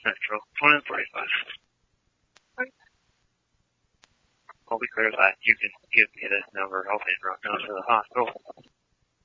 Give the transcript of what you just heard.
Central, 2045. I'll be clear that you can give me this number. I'll be right down to the hospital.